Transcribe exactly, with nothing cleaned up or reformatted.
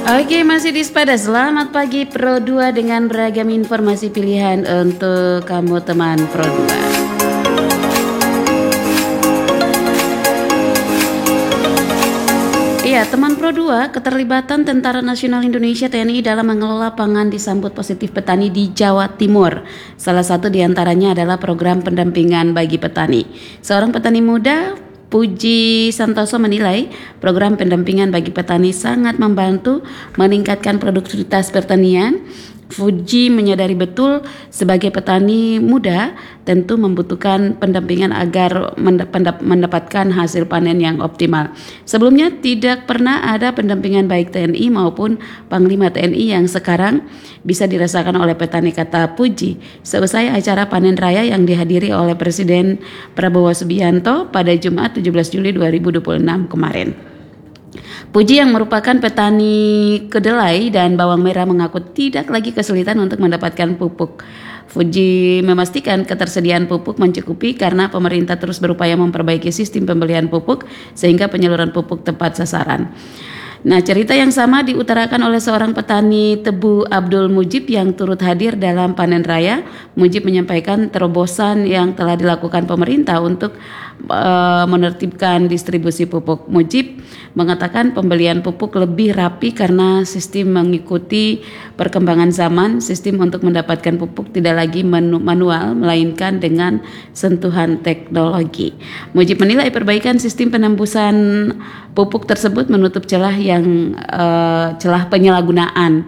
Oke, masih di Spada. Selamat pagi Pro dua dengan beragam informasi pilihan untuk kamu teman Pro dua. Iya, teman Pro dua, keterlibatan Tentara Nasional Indonesia T N I dalam mengelola pangan disambut positif petani di Jawa Timur. Salah satu diantaranya adalah program pendampingan bagi petani. Seorang petani muda, Puji Santoso, menilai program pendampingan bagi petani sangat membantu meningkatkan produktivitas pertanian. Puji menyadari betul sebagai petani muda tentu membutuhkan pendampingan agar mendapatkan hasil panen yang optimal. Sebelumnya tidak pernah ada pendampingan baik T N I maupun Panglima T N I yang sekarang bisa dirasakan oleh petani, kata Puji seusai acara panen raya yang dihadiri oleh Presiden Prabowo Subianto pada Jumat tujuh belas Juli dua ribu dua puluh enam kemarin. Puji yang merupakan petani kedelai dan bawang merah mengaku tidak lagi kesulitan untuk mendapatkan pupuk. Puji memastikan ketersediaan pupuk mencukupi karena pemerintah terus berupaya memperbaiki sistem pembelian pupuk sehingga penyaluran pupuk tepat sasaran. Nah, cerita yang sama diutarakan oleh seorang petani tebu, Abdul Mujib, yang turut hadir dalam panen raya. Mujib menyampaikan terobosan yang telah dilakukan pemerintah untuk uh, menertibkan distribusi pupuk. Mujib mengatakan pembelian pupuk lebih rapi karena sistem mengikuti perkembangan zaman. Sistem untuk mendapatkan pupuk tidak lagi manual, melainkan dengan sentuhan teknologi. Mujib menilai perbaikan sistem penembusan pupuk tersebut menutup celah yang uh, celah penyalahgunaan